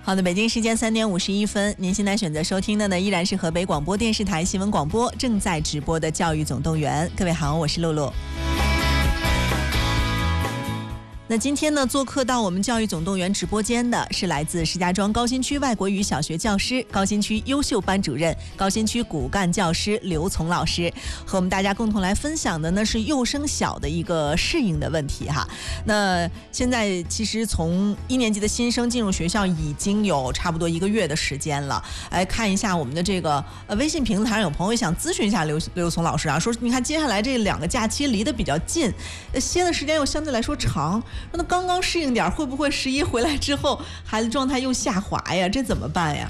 好的，北京时间3点51分，您现在选择收听的呢，依然是河北广播电视台新闻广播正在直播的教育总动员。各位好，我是露露。那今天呢，做客到我们教育总动员直播间的是来自石家庄高新区外国语小学教师、高新区优秀班主任、高新区骨干教师刘从老师，和我们大家共同来分享的呢是幼升小的一个适应的问题哈。那现在其实从1年级的新生进入学校已经有差不多1个月的时间了，来看一下我们的这个微信平台上有朋友想咨询一下刘从老师啊，说你看接下来这2个假期离得比较近，歇的时间又相对来说长。那刚刚适应点，会不会11回来之后孩子状态又下滑呀？这怎么办呀？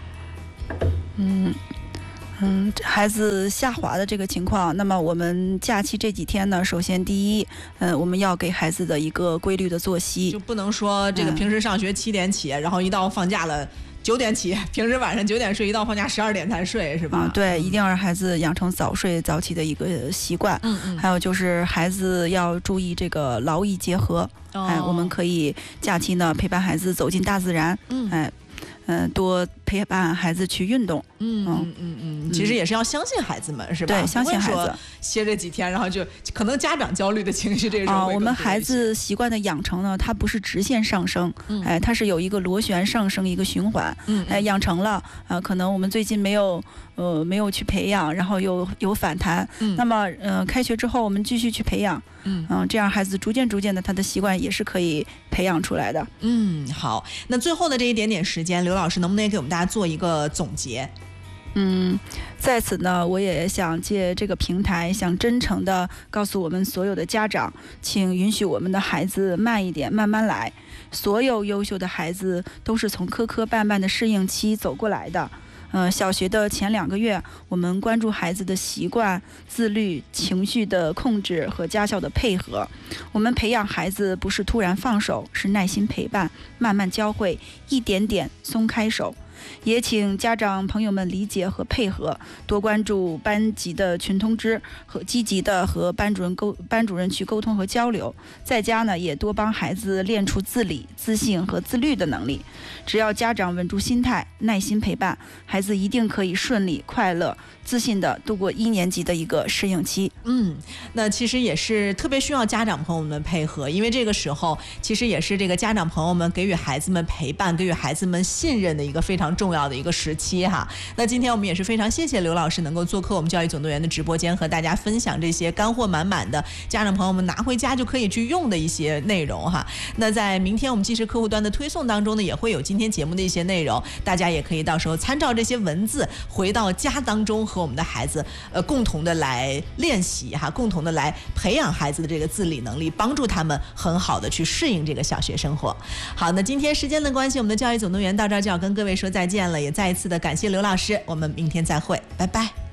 孩子下滑的这个情况，那么我们假期这几天呢，首先第一，我们要给孩子的一个规律的作息， 就不能说这个平时上学7点起，然后一到放假了9点起，平时晚上9点睡，一到放假12点才睡，是吧？ 对，一定要让孩子养成早睡早起的一个习惯。还有就是孩子要注意这个劳逸结合。我们可以假期呢陪伴孩子走进大自然。多陪伴孩子去运动。 其实也是要相信孩子们，是吧？ 对，相信孩子。 歇这几天，然后就可能家长焦虑的情绪这个时候我们孩子习惯的养成呢，它不是直线上升，它是有一个螺旋上升一个循环。养成了，可能我们最近没有去培养，然后又有反弹。那么开学之后我们继续去培养。这样孩子逐渐的他的习惯也是可以培养出来的。 好，那最后的这一点点时间，刘老师能不能也给我们大家做一个总结？ 在此呢，我也想借这个平台，想真诚地告诉我们所有的家长，请允许我们的孩子慢一点，慢慢来。所有优秀的孩子都是从磕磕绊绊的适应期走过来的。小学的前2个月，我们关注孩子的习惯、自律、情绪的控制和家校的配合。我们培养孩子不是突然放手，是耐心陪伴，慢慢教会，一点点松开手。也请家长朋友们理解和配合，多关注班级的群通知和积极的和班主任去沟通和交流。在家呢，也多帮孩子练出自理、自信和自律的能力。只要家长稳住心态，耐心陪伴，孩子一定可以顺利、快乐、自信的度过1年级的一个适应期。 那其实也是特别需要家长朋友们配合，因为这个时候其实也是这个家长朋友们给予孩子们陪伴、给予孩子们信任的一个非常重要的一个时期哈。那今天我们也是非常谢谢刘老师能够做客我们教育总动员的直播间，和大家分享这些干货满满的家长朋友们拿回家就可以去用的一些内容哈。那在明天我们即时客户端的推送当中呢，也会有今天节目的一些内容，大家也可以到时候参照这些文字回到家当中，和我们的孩子共同的来练习哈，共同的来培养孩子的这个自理能力，帮助他们很好的去适应这个小学生活。好，那今天时间的关系，我们的教育总动员到这儿就要跟各位说再见了，也再一次的感谢刘老师，我们明天再会，拜拜。